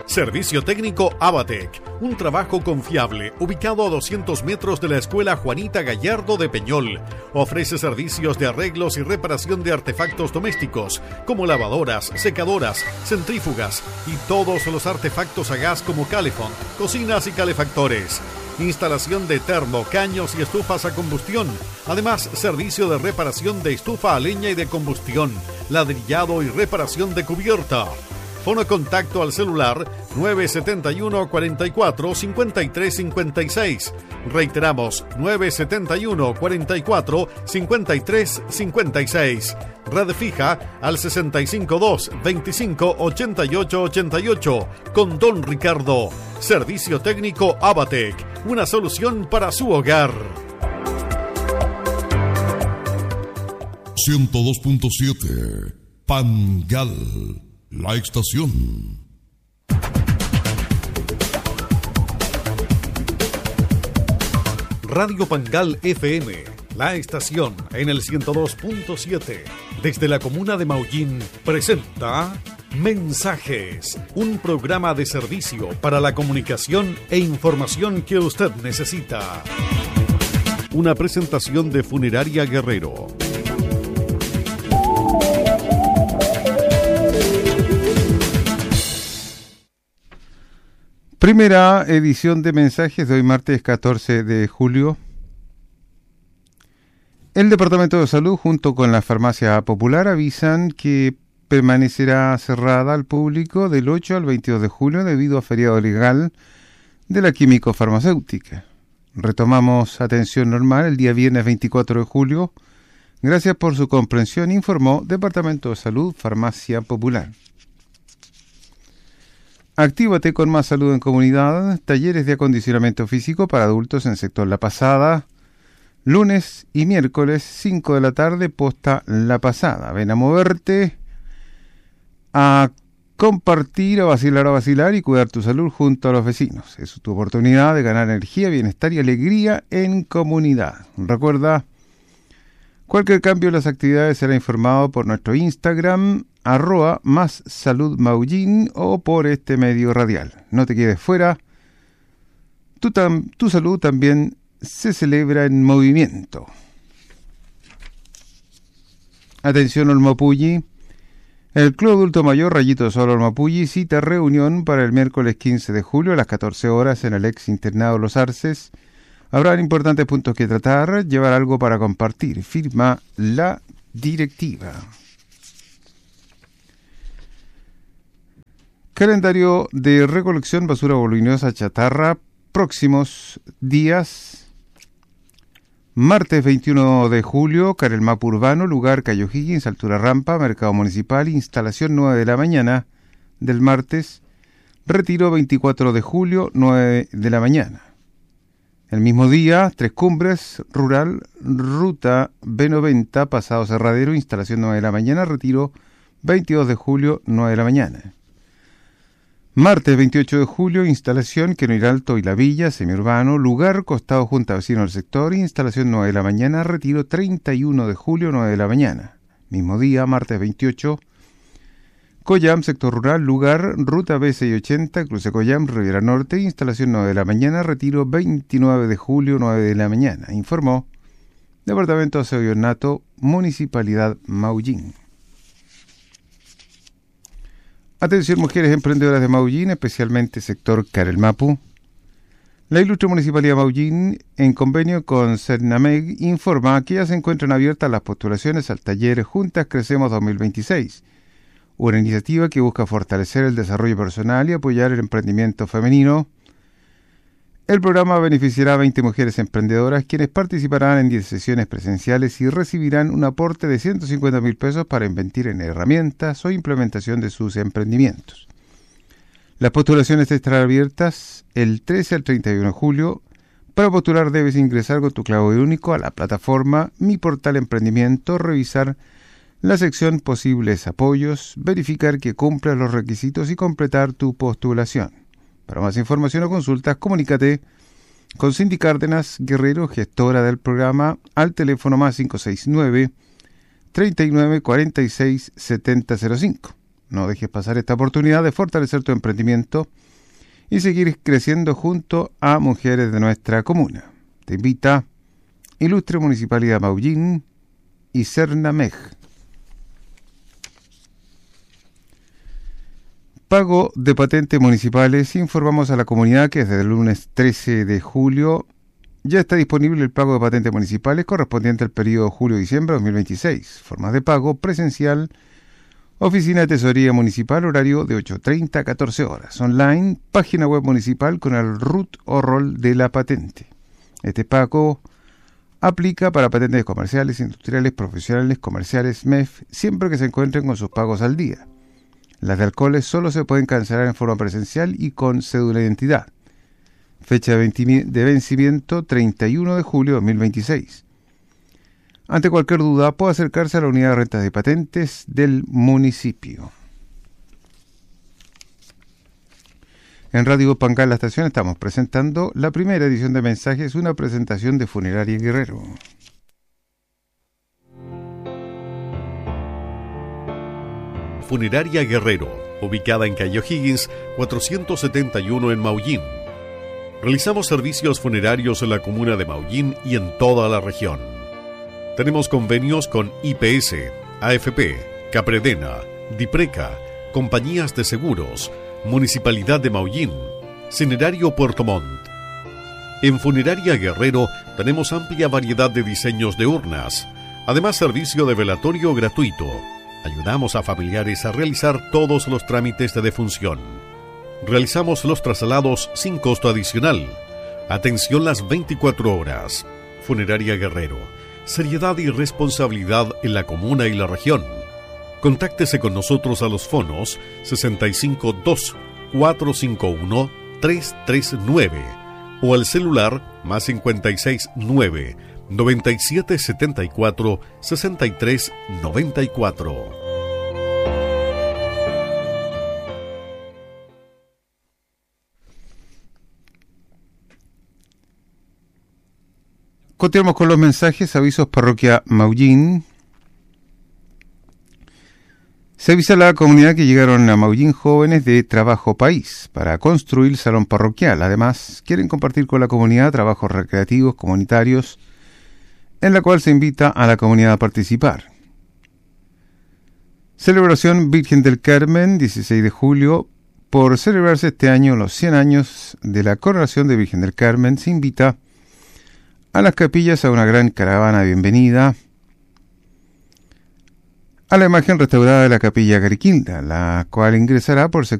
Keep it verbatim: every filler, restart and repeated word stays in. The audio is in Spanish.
Servicio técnico Abatec, un trabajo confiable, ubicado a doscientos metros de la Escuela Juanita Gallardo de Peñol. Ofrece servicios de arreglos y reparación de artefactos domésticos, como lavadoras, secadoras, centrífugas y todos los artefactos a gas como Calefón, cocinas y calefactores. Instalación de termo, caños y estufas a combustión. Además, servicio de reparación de estufa a leña y de combustión, ladrillado y reparación de cubierta. Fono contacto al celular nueve siete uno, cuatro cuatro, cinco tres cinco seis. Reiteramos, nueve siete uno, cuatro cuatro, cinco tres cinco seis. Red fija al sesenta y cinco dos, veinticinco, ochenta y ocho ochenta y ocho. Con Don Ricardo. Servicio técnico Abatec. Una solución para su hogar. ciento dos punto siete Pangal. La estación. Radio Pangal F M, la estación en el ciento dos punto siete, desde la comuna de Maullín, presenta Mensajes, un programa de servicio para la comunicación e información que usted necesita. Una presentación de Funeraria Guerrero. Primera edición de mensajes de hoy martes catorce de julio. El Departamento de Salud junto con la Farmacia Popular avisan que permanecerá cerrada al público del ocho al veintidós de julio debido a feriado legal de la químico farmacéutica. Retomamos atención normal el día viernes veinticuatro de julio. Gracias por su comprensión, informó Departamento de Salud, Farmacia Popular. Actívate con más salud en comunidad, talleres de acondicionamiento físico para adultos en sector La Pasada, lunes y miércoles, cinco de la tarde, posta La Pasada. Ven a moverte, a compartir, a vacilar, a vacilar y cuidar tu salud junto a los vecinos. Es tu oportunidad de ganar energía, bienestar y alegría en comunidad. Recuerda, cualquier cambio en las actividades será informado por nuestro Instagram, arroba más salud Maullín, o por este medio radial. No te quedes fuera, tu, tam, tu salud también se celebra en movimiento. Atención Olmapulli, el Club Adulto Mayor Rayito Sol Olmapulli cita reunión para el miércoles quince de julio a las catorce horas en el ex internado Los Arces. Habrá importantes puntos que tratar, llevar algo para compartir, firma la directiva. Calendario de recolección basura voluminosa chatarra, próximos días. Martes veintiuno de julio, Carelmapu Urbano, lugar Cayo Higgins, altura rampa, mercado municipal, instalación nueve de la mañana del martes. Retiro veinticuatro de julio, nueve de la mañana. El mismo día, Tres Cumbres, rural, ruta B noventa, pasado Cerradero, instalación nueve de la mañana, retiro veintidós de julio, nueve de la mañana. Martes veintiocho de julio, instalación Quenoiralto y La Villa, semiurbano, lugar costado junta vecino del sector, instalación nueve de la mañana, retiro treinta y uno de julio, nueve de la mañana. Mismo día, martes veintiocho, Coyam, sector rural, lugar, ruta B seiscientos ochenta, cruce Coyam, Riviera Norte, instalación nueve de la mañana, retiro veintinueve de julio, nueve de la mañana. Informó Departamento de Aseo y Ornato, Municipalidad Maullín. Atención mujeres emprendedoras de Maullín, especialmente sector Carelmapu. La ilustre Municipalidad de Maullín, en convenio con Cernameg, informa que ya se encuentran abiertas las postulaciones al taller Juntas Crecemos dos mil veintiséis, una iniciativa que busca fortalecer el desarrollo personal y apoyar el emprendimiento femenino. El programa beneficiará a veinte mujeres emprendedoras, quienes participarán en diez sesiones presenciales y recibirán un aporte de ciento cincuenta mil pesos para invertir en herramientas o implementación de sus emprendimientos. Las postulaciones estarán abiertas el trece al treinta y uno de julio. Para postular debes ingresar con tu clave único a la plataforma Mi Portal Emprendimiento, revisar la sección Posibles Apoyos, verificar que cumplas los requisitos y completar tu postulación. Para más información o consultas, comunícate con Cindy Cárdenas Guerrero, gestora del programa, al teléfono más cinco seis nueve, treinta y nueve, cuarenta y seis, setenta cero cinco. No dejes pasar esta oportunidad de fortalecer tu emprendimiento y seguir creciendo junto a mujeres de nuestra comuna. Te invita Ilustre Municipalidad Maullín y Cernamej. Pago de patentes municipales. Informamos a la comunidad que desde el lunes trece de julio ya está disponible el pago de patentes municipales correspondiente al periodo julio-diciembre de dos mil veintiséis. Formas de pago: presencial, oficina de tesorería municipal, horario de ocho treinta a catorce horas. Online, página web municipal con el R U T o rol de la patente. Este pago aplica para patentes comerciales, industriales, profesionales, comerciales, M E F, siempre que se encuentren con sus pagos al día. Las de alcoholes solo se pueden cancelar en forma presencial y con cédula de identidad. Fecha de vencimiento treinta y uno de julio de dos mil veintiséis. Ante cualquier duda, puede acercarse a la unidad de rentas de patentes del municipio. En Radio Pangal La Estación estamos presentando la primera edición de Mensajes, una presentación de Funeraria Guerrero. Funeraria Guerrero, ubicada en calle O'Higgins, cuatrocientos setenta y uno en Maullín. Realizamos servicios funerarios en la comuna de Maullín y en toda la región. Tenemos convenios con I P S, A F P, Capredena, Dipreca, compañías de seguros, Municipalidad de Maullín, Cinerario Puerto Montt. En Funeraria Guerrero tenemos amplia variedad de diseños de urnas, además servicio de velatorio gratuito. Ayudamos a familiares a realizar todos los trámites de defunción. Realizamos los traslados sin costo adicional. Atención las veinticuatro horas. Funeraria Guerrero. Seriedad y responsabilidad en la comuna y la región. Contáctese con nosotros a los fonos sesenta y cinco dos, cuatro cinco uno, tres tres nueve o al celular más cincuenta y seis nueve, noventa y siete setenta y cuatro, sesenta y tres noventa y cuatro. Continuamos con los mensajes. Avisos Parroquia Maullín. Se avisa a la comunidad que llegaron a Maullín jóvenes de Trabajo País para construir salón parroquial. Además, quieren compartir con la comunidad trabajos recreativos comunitarios, en la cual se invita a la comunidad a participar. Celebración Virgen del Carmen, dieciséis de julio. Por celebrarse este año los cien años de la coronación de Virgen del Carmen, se invita a las capillas a una gran caravana de bienvenida a la imagen restaurada de la capilla Gariquilda, la cual ingresará por sector